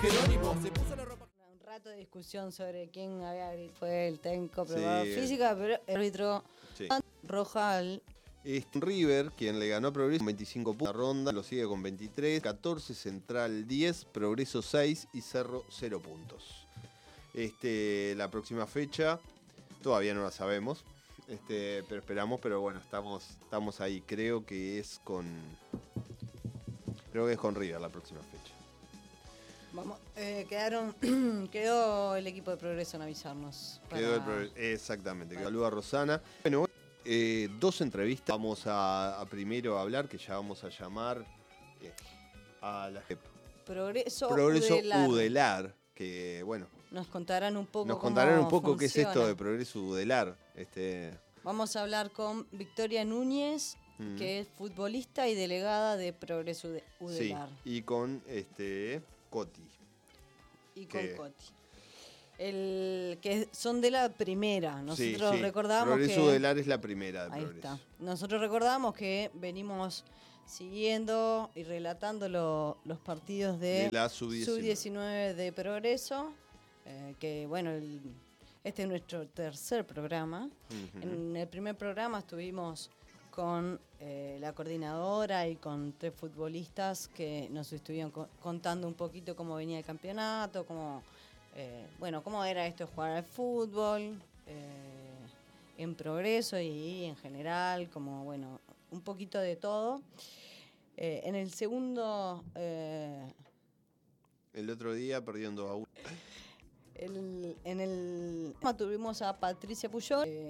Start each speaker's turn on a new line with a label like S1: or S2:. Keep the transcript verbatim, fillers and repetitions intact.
S1: Jerónimo se puso la ropa.
S2: Un rato de discusión sobre quién había fue el técnico preparador
S3: Sí.
S2: física, pero el árbitro
S3: Sí.
S2: roja al
S3: Es River, quien le ganó a Progreso con veinticinco puntos. La ronda lo sigue con veintitrés, catorce, Central diez, Progreso seis y Cerro cero puntos. Este, la próxima fecha todavía no la sabemos, este, pero esperamos, pero bueno, estamos, estamos ahí. Creo que es con. Creo que es con River la próxima fecha.
S2: Vamos, eh, quedaron quedó el equipo de Progreso en avisarnos. Para...
S3: Quedó el Progreso, exactamente, quedó Saluda a Rosana. Bueno, eh, dos entrevistas. Vamos a, a primero hablar, que ya vamos a llamar eh, a la
S2: Progreso,
S3: Progreso
S2: Udelar.
S3: Udelar, que bueno,
S2: Nos contarán un poco
S3: nos
S2: cómo
S3: contarán un poco qué es
S2: funciona.
S3: esto de Progreso Udelar. Este,
S2: Vamos a hablar con Victoria Núñez,
S3: mm,
S2: que es futbolista y delegada de Progreso Ude-
S3: sí,
S2: Udelar.
S3: y con este Coti.
S2: Y con
S3: que-
S2: Coti. El, que son de la primera. Nosotros
S3: Sí, sí.
S2: recordamos
S3: Progreso
S2: que...
S3: Udelar es la primera de
S2: Ahí
S3: Progreso.
S2: está. Nosotros recordamos que venimos siguiendo y relatando lo- los partidos de,
S3: De la sub diecinueve.
S2: diecinueve de Progreso, eh, que bueno, el- este es nuestro tercer programa.
S3: Ujú.
S2: En el primer programa estuvimos con eh, la coordinadora y con tres futbolistas que nos estuvieron co- contando un poquito cómo venía el campeonato, cómo, eh, bueno, cómo era esto de jugar al fútbol eh, en Progreso y en general, como bueno, un poquito de todo. Eh, en el segundo, eh,
S3: El otro día perdiendo a uno.
S2: el- en el tuvimos a Patricia Puyol, eh,